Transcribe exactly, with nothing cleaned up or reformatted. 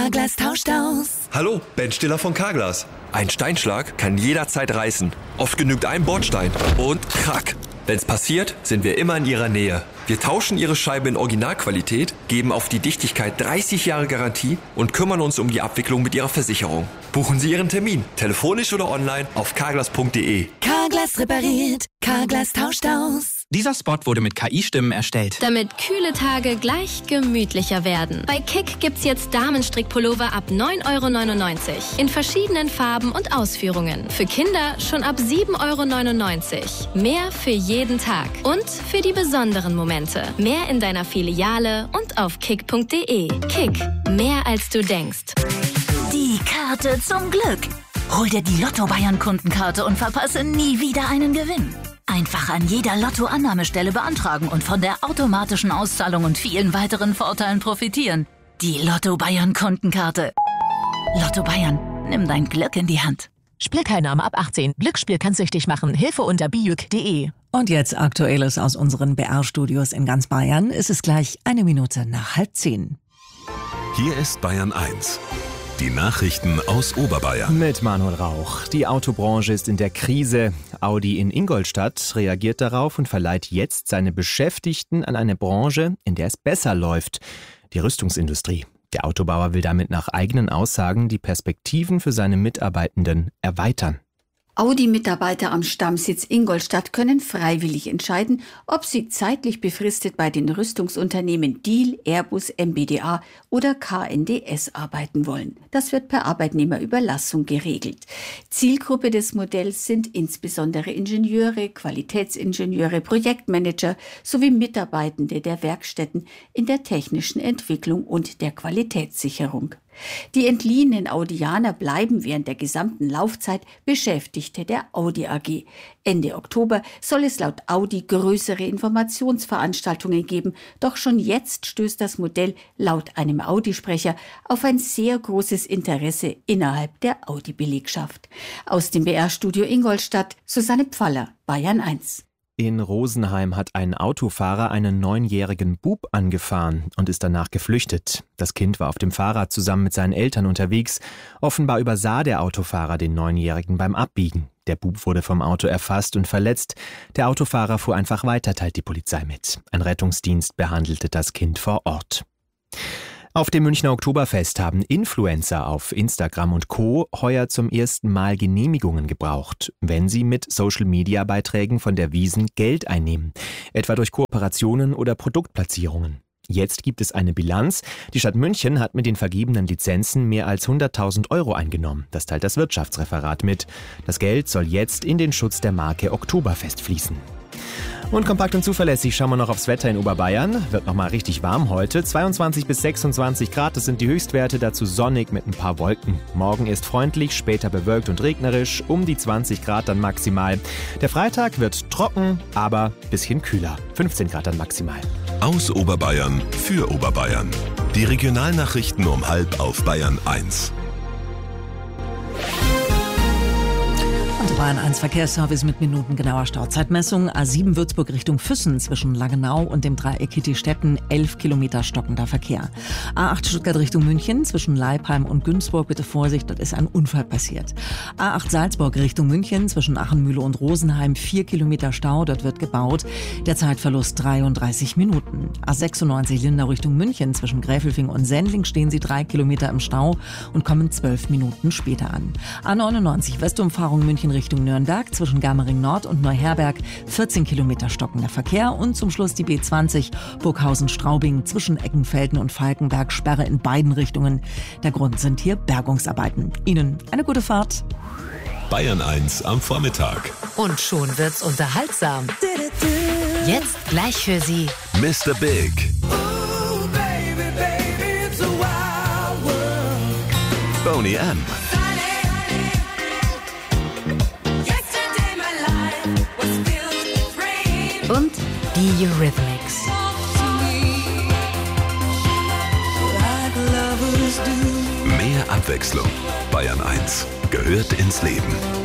Carglass tauscht aus. Hallo, Ben Stiller von Carglass. Ein Steinschlag kann jederzeit reißen. Oft genügt ein Bordstein und krack. Wenn's passiert, sind wir immer in Ihrer Nähe. Wir tauschen Ihre Scheibe in Originalqualität, geben auf die Dichtigkeit dreißig Jahre Garantie und kümmern uns um die Abwicklung mit Ihrer Versicherung. Buchen Sie Ihren Termin, telefonisch oder online auf carglass punkt de. Carglass repariert. Carglass tauscht aus. Dieser Spot wurde mit K I-Stimmen erstellt. Damit kühle Tage gleich gemütlicher werden. Bei Kick gibt's jetzt Damenstrickpullover ab neun Euro neunundneunzig. In verschiedenen Farben und Ausführungen. Für Kinder schon ab sieben Euro neunundneunzig. Mehr für jeden Tag. Und für die besonderen Momente. Mehr in deiner Filiale und auf kick punkt de. Kick. Mehr als du denkst. Die Karte zum Glück. Hol dir die Lotto-Bayern-Kundenkarte und verpasse nie wieder einen Gewinn. Einfach an jeder Lotto-Annahmestelle beantragen und von der automatischen Auszahlung und vielen weiteren Vorteilen profitieren. Die Lotto-Bayern-Kundenkarte. Lotto Bayern, nimm dein Glück in die Hand. Spielteilnahme ab achtzehn. Glücksspiel kann süchtig machen. Hilfe unter bijuk punkt de. Und jetzt Aktuelles aus unseren B R-Studios in ganz Bayern. Es ist gleich eine Minute nach halb zehn. Hier ist Bayern eins. Die Nachrichten aus Oberbayern. Mit Manuel Rauch. Die Autobranche ist in der Krise. Audi in Ingolstadt reagiert darauf und verleiht jetzt seine Beschäftigten an eine Branche, in der es besser läuft. Die Rüstungsindustrie. Der Autobauer will damit nach eigenen Aussagen die Perspektiven für seine Mitarbeitenden erweitern. Audi-Mitarbeiter am Stammsitz Ingolstadt können freiwillig entscheiden, ob sie zeitlich befristet bei den Rüstungsunternehmen Diehl, Airbus, M B D A oder K N D S arbeiten wollen. Das wird per Arbeitnehmerüberlassung geregelt. Zielgruppe des Modells sind insbesondere Ingenieure, Qualitätsingenieure, Projektmanager sowie Mitarbeitende der Werkstätten in der technischen Entwicklung und der Qualitätssicherung. Die entliehenen Audianer bleiben während der gesamten Laufzeit Beschäftigte der Audi A G. Ende Oktober soll es laut Audi größere Informationsveranstaltungen geben. Doch schon jetzt stößt das Modell laut einem Audi-Sprecher auf ein sehr großes Interesse innerhalb der Audi-Belegschaft. Aus dem B R-Studio Ingolstadt, Susanne Pfaller, Bayern eins. In Rosenheim hat ein Autofahrer einen neunjährigen Bub angefahren und ist danach geflüchtet. Das Kind war auf dem Fahrrad zusammen mit seinen Eltern unterwegs. Offenbar übersah der Autofahrer den Neunjährigen beim Abbiegen. Der Bub wurde vom Auto erfasst und verletzt. Der Autofahrer fuhr einfach weiter, teilt die Polizei mit. Ein Rettungsdienst behandelte das Kind vor Ort. Auf dem Münchner Oktoberfest haben Influencer auf Instagram und Co. heuer zum ersten Mal Genehmigungen gebraucht, wenn sie mit Social-Media-Beiträgen von der Wiesn Geld einnehmen, etwa durch Kooperationen oder Produktplatzierungen. Jetzt gibt es eine Bilanz. Die Stadt München hat mit den vergebenen Lizenzen mehr als hunderttausend Euro eingenommen. Das teilt das Wirtschaftsreferat mit. Das Geld soll jetzt in den Schutz der Marke Oktoberfest fließen. Und kompakt und zuverlässig schauen wir noch aufs Wetter in Oberbayern. Wird nochmal richtig warm heute. zweiundzwanzig bis sechsundzwanzig Grad, das sind die Höchstwerte, dazu sonnig mit ein paar Wolken. Morgen ist freundlich, später bewölkt und regnerisch, um die zwanzig Grad dann maximal. Der Freitag wird trocken, aber ein bisschen kühler. fünfzehn Grad dann maximal. Aus Oberbayern für Oberbayern. Die Regionalnachrichten um halb auf Bayern eins. Bayern eins Verkehrsservice mit minutengenauer Stauzeitmessung. A sieben Würzburg Richtung Füssen zwischen Langenau und dem Dreieck Kittistetten, elf Kilometer stockender Verkehr. A acht Stuttgart Richtung München zwischen Leipheim und Günzburg, bitte Vorsicht, dort ist ein Unfall passiert. A acht Salzburg Richtung München zwischen Achenmühle und Rosenheim, vier Kilometer Stau, dort wird gebaut. Der Zeitverlust dreiunddreißig Minuten. A sechsundneunzig Lindau Richtung München zwischen Gräfelfing und Sendling stehen Sie drei Kilometer im Stau und kommen zwölf Minuten später an. A neunundneunzig Westumfahrung München Richtung Nürnberg zwischen Germering Nord und Neuherberg, vierzehn Kilometer stockender Verkehr und zum Schluss die B zwanzig Burghausen-Straubing zwischen Eckenfelden und Falkenberg, Sperre in beiden Richtungen. Der Grund sind hier Bergungsarbeiten. Ihnen eine gute Fahrt. Bayern eins am Vormittag. Und schon wird's unterhaltsam. Jetzt gleich für Sie Mister Big. Ooh, baby, baby, it's a wild world. Boney M. Und die Eurythmics. Mehr Abwechslung. Bayern eins gehört ins Leben.